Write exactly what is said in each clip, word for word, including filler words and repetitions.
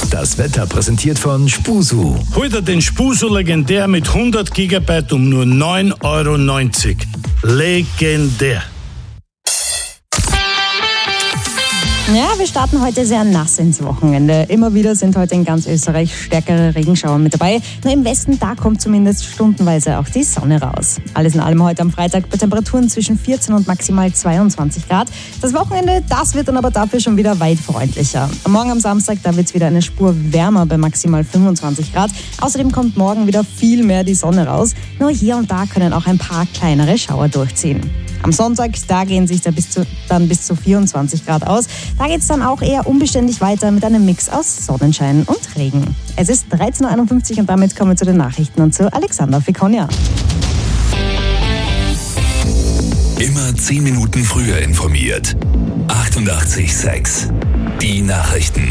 Das Wetter präsentiert von Spusu. Heute den Spusu legendär mit hundert Gigabyte um nur neun Euro neunzig. Legendär. Ja, wir starten heute sehr nass ins Wochenende. Immer wieder sind heute in ganz Österreich stärkere Regenschauer mit dabei. Nur im Westen, da kommt zumindest stundenweise auch die Sonne raus. Alles in allem heute am Freitag bei Temperaturen zwischen vierzehn und maximal zweiundzwanzig Grad. Das Wochenende, das wird dann aber dafür schon wieder weit freundlicher. Morgen am Samstag, da wird es wieder eine Spur wärmer bei maximal fünfundzwanzig Grad. Außerdem kommt morgen wieder viel mehr die Sonne raus. Nur hier und da können auch ein paar kleinere Schauer durchziehen. Am Sonntag, da gehen sich da bis zu, dann bis zu vierundzwanzig Grad aus. Da geht es dann auch eher unbeständig weiter mit einem Mix aus Sonnenschein und Regen. Es ist dreizehn Uhr einundfünfzig und damit kommen wir zu den Nachrichten und zu Alexander Fekonia. Immer zehn Minuten früher informiert. achtundachtzig Komma sechs. Die Nachrichten.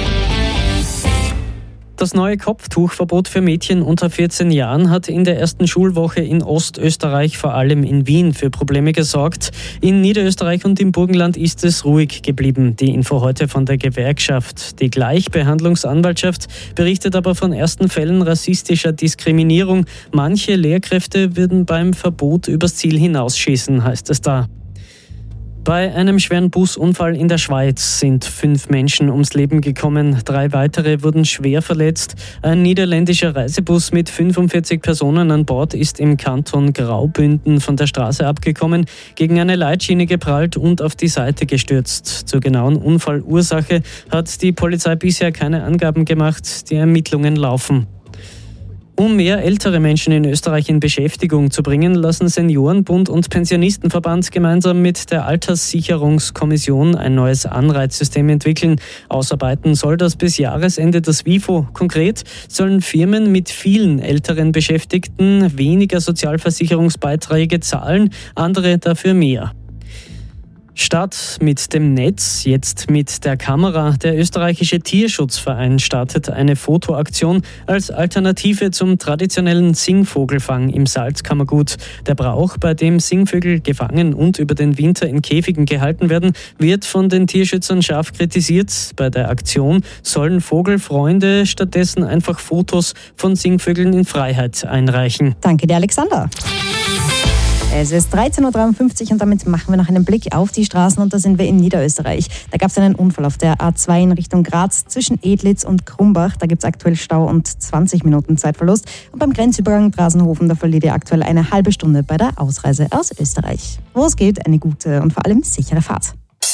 Das neue Kopftuchverbot für Mädchen unter vierzehn Jahren hat in der ersten Schulwoche in Ostösterreich, vor allem in Wien, für Probleme gesorgt. In Niederösterreich und im Burgenland ist es ruhig geblieben. Die Info heute von der Gewerkschaft. Die Gleichbehandlungsanwaltschaft berichtet aber von ersten Fällen rassistischer Diskriminierung. Manche Lehrkräfte würden beim Verbot übers Ziel hinausschießen, heißt es da. Bei einem schweren Busunfall in der Schweiz sind fünf Menschen ums Leben gekommen. Drei weitere wurden schwer verletzt. Ein niederländischer Reisebus mit fünfundvierzig Personen an Bord ist im Kanton Graubünden von der Straße abgekommen, gegen eine Leitschiene geprallt und auf die Seite gestürzt. Zur genauen Unfallursache hat die Polizei bisher keine Angaben gemacht. Die Ermittlungen laufen. Um mehr ältere Menschen in Österreich in Beschäftigung zu bringen, lassen Seniorenbund und Pensionistenverband gemeinsam mit der Alterssicherungskommission ein neues Anreizsystem entwickeln. Ausarbeiten soll das bis Jahresende das WIFO. Konkret sollen Firmen mit vielen älteren Beschäftigten weniger Sozialversicherungsbeiträge zahlen, andere dafür mehr. Statt mit dem Netz, jetzt mit der Kamera. Der österreichische Tierschutzverein startet eine Fotoaktion als Alternative zum traditionellen Singvogelfang im Salzkammergut. Der Brauch, bei dem Singvögel gefangen und über den Winter in Käfigen gehalten werden, wird von den Tierschützern scharf kritisiert. Bei der Aktion sollen Vogelfreunde stattdessen einfach Fotos von Singvögeln in Freiheit einreichen. Danke dir, Alexander. Es ist dreizehn Uhr dreiundfünfzig und damit machen wir noch einen Blick auf die Straßen und da sind wir in Niederösterreich. Da gab es einen Unfall auf der A zwei in Richtung Graz zwischen Edlitz und Krumbach. Da gibt es aktuell Stau und zwanzig Minuten Zeitverlust. Und beim Grenzübergang Drasenhofen, da verliert ihr aktuell eine halbe Stunde bei der Ausreise aus Österreich. Wo es geht, eine gute und vor allem sichere Fahrt.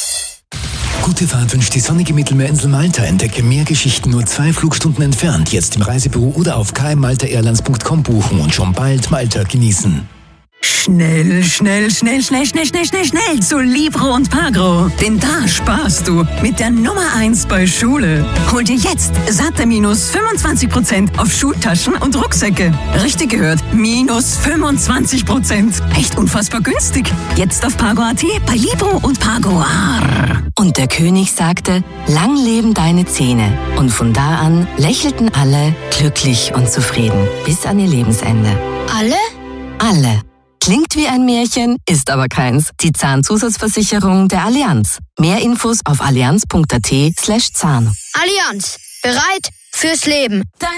Gute Fahrt wünscht die sonnige Mittelmeerinsel Malta. Entdecke mehr Geschichten nur zwei Flugstunden entfernt. Jetzt im Reisebüro oder auf k m malta airlines punkt com buchen und schon bald Malta genießen. Schnell, schnell, schnell, schnell, schnell, schnell, schnell, schnell zu Libro und Pagro. Denn da sparst du mit der Nummer eins bei Schule. Hol dir jetzt satte minus fünfundzwanzig Prozent auf Schultaschen und Rucksäcke. Richtig gehört, minus fünfundzwanzig Prozent. Echt unfassbar günstig. Jetzt auf Pagro punkt at bei Libro und Pagro. Und der König sagte, lang leben deine Zähne. Und von da an lächelten alle glücklich und zufrieden. Bis an ihr Lebensende. Alle? Alle. Klingt wie ein Märchen, ist aber keins. Die Zahnzusatzversicherung der Allianz. Mehr Infos auf allianz punkt at slash Zahn. Allianz. Bereit fürs Leben.